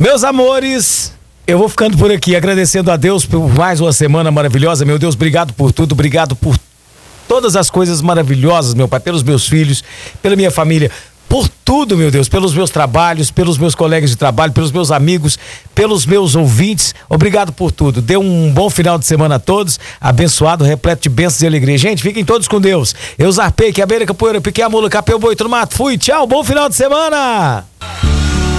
Meus amores, eu vou ficando por aqui, agradecendo a Deus por mais uma semana maravilhosa. Meu Deus, obrigado por tudo, obrigado por todas as coisas maravilhosas, meu Pai, pelos meus filhos, pela minha família, por tudo, meu Deus, pelos meus trabalhos, pelos meus colegas de trabalho, pelos meus amigos, pelos meus ouvintes. Obrigado por tudo. Dê um bom final de semana a todos, abençoado, repleto de bênçãos e alegria. Gente, fiquem todos com Deus. Eu zarpei, que a beira, capoeira, piquei a mula, capei o boi, tudo mato. Fui, tchau, bom final de semana!